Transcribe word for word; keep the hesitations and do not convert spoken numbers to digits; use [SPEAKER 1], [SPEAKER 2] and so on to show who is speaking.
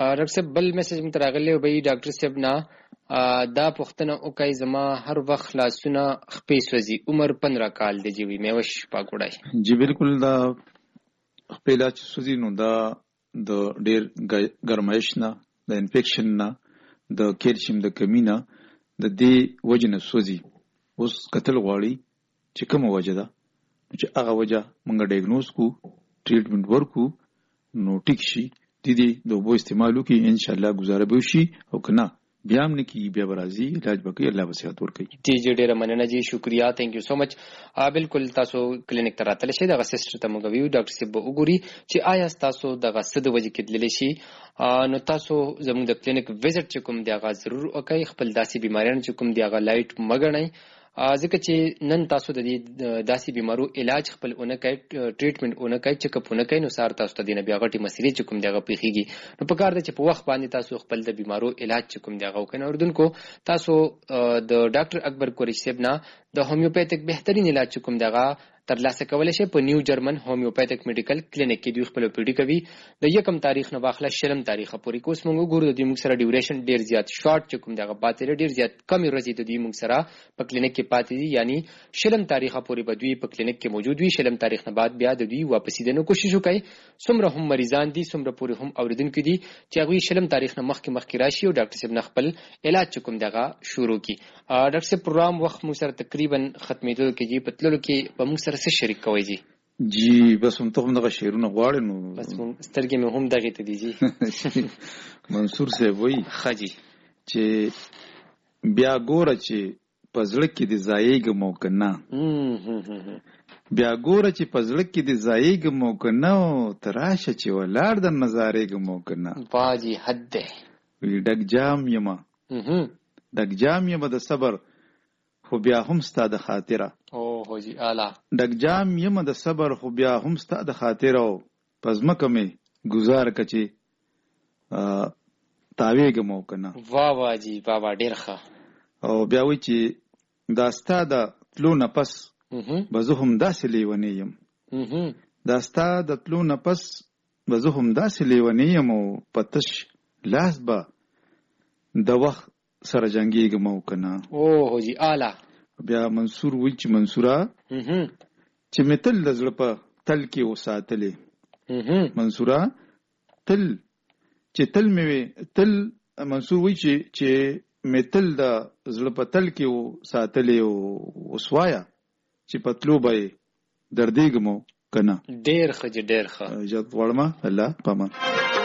[SPEAKER 1] ډاکټر صاحب بل میسج مې راغلی و به ډاکټر صاحب نه دا پوښتنه وکړئ زما هر وخت لاسونه خپې سوځي عمر پندرہ کال دی جی وی میوش پاک وړای
[SPEAKER 2] جی بالکل دا خپې لاس سوځي نو دا د ډیر ګرمایش نه د انفیکشن نه د کیلشیم د کمی نه د دې وجه نه سوځي. اوس کتل غواړي چې کومه وجه ده چې هغه وجه موږ ډایګنوز کو ټریټمنټ ورکو نو ټیک شي د دې د اوبو استعمالو کې ان شاء الله گزاره به شي او کنه بیا هم نه کی بیا برازي علاج وکړي الله به صحت ورکړي.
[SPEAKER 1] جی جی ډیره مننه جی شکریا تھینک یو سو مچ. بالکل تاسو کلینیک ته راتلی شئ دغه سیسټر ته موږ ویو ډاکټر صاحب به وګوري چې آیا تاسو دغه څه د وجې کې تللی شي نو تاسو زموږ د کلینیک وزټ چې کوم دی هغه ضرور وکړئ. خپل داسې بیماریان چې کوم دی هغه لایټ مه ګڼئ ځکه چې نن تاسو د دې داسې بیمارو علاج خپل اونه کوي ټریټمنټ اونه کوي چیک اپ اونه کوي نو سار تاسو ته د نه بیا غټي مسلې چې کوم دغه پیخيږي نو په کار ده چې په وخت باندې تاسو خپل د بیمارو علاج چې کوم دغه وکړئ. اوردونکو تاسو د ډاکټر اکبر قریشی صاحب نه د هومیوپیتیک بهترین علاج چې کوم دغه ترلاسه کولای شي په نیو جرمن هومیوپیتیک میډیکل کلینیک کې دوی خپل پیډي کوي د یکم تاریخ نه واخله شلم تاریخ پورې کوس موږ ګورو د دې موږ سره ډیوریشن ډیر زیات شارټ چې کوم دغه پاتې ډیر زیات کم ورځې د دې موږ سره په کلینیک کې پاتې دي یعنی شلم تاریخ پورې به دوی په کلینیک کې موجود وي. شلم تاریخ نه بعد بیا د دوی واپس دینو کوشش وکړي څومره هم مریضان دي څومره پورې هم اوریدونکو دي چې هغه شلم تاریخ نه مخکې مخکې راشي او ډاکټر صاحب نه خپل علاج چې کوم دغه شروع کی. ډاکټر صاحب پروګرام وخت موږ سره تقریبا ختمېدو کې جی پتللو کې به موږ سره څه شریک کوي جی؟
[SPEAKER 2] جی بس هم ته هم دغه شعرونه غواړې نو
[SPEAKER 1] بس سترګې مې هم دغې ته دي جی.
[SPEAKER 2] منصور صاحب وایي
[SPEAKER 1] ښه جی
[SPEAKER 2] چې بیا ګوره چې په زړه کې دې ځایېږم او که نه بیا ګوره چې په زړه کې دې ځایېږم او که نه ته راشه چې ولاړ در نظارېږم او که نه
[SPEAKER 1] با جی حد دی
[SPEAKER 2] وی ډک جام یمه ډک جام یمه د صبر خو بیا هم ستا د خاطره
[SPEAKER 1] اوه جی اعلی
[SPEAKER 2] ډک جام یمه د صبر خو بیا هم ستا د خاطره او په ځمکه مې ګزار که چې تاویږم او که نه.
[SPEAKER 1] وا وا جی وا وا ډېر ښه.
[SPEAKER 2] او بیا وایي چې دا ستا د تلو نه پس به زه هم داسې لیونی یم دا ستا د تلو نه پس به زه هم داسې لیونی یم او په تش لاس به د وخت سره جنګېږم او که نه.
[SPEAKER 1] اوه جی اعلی.
[SPEAKER 2] بیا منصور وایي چې منصوره چې مې تل د زړه په تل کې وساتلې منصوره تل چې تل مې تل منصور وایي چې چې مې تل د زړه په تل کې وساتلې او وسوایا چې په تلو به یې دردېږم او که نه.
[SPEAKER 1] ډېر ښه جي ډېر ښه.
[SPEAKER 2] اجازت غواړم الله پامان.